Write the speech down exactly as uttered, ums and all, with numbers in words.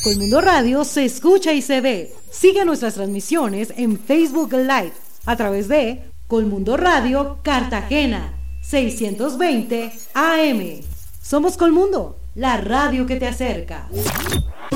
Colmundo Radio se escucha y se ve. Sigue nuestras transmisiones en Facebook Live a través de Colmundo Radio Cartagena seiscientos veinte A M. Somos Colmundo, la radio que te acerca.